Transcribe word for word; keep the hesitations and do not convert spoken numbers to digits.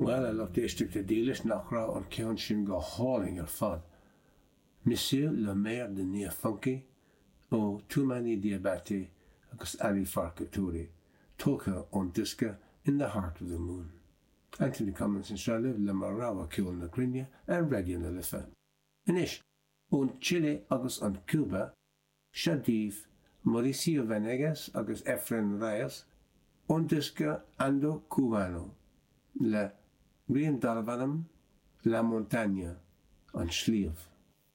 Well, I looked district de Dealish Nachra on Count Shin go hauling your fun. Monsieur le Maire de Nia Funky, o too many diabati, agus Ali Farkaturi, Tolka on Diska in the heart of the moon. Anthony Cummins in Shaliv, Le Marawa Kill na Grinia, and Ready in the Litha. Inish, on Chile agus on Cuba, Shadiv, Mauricio Venegas agus Efren Reyes, on Diska Ando Cubano, Le Rien Dalvanam, La Montaña, on Schlieve.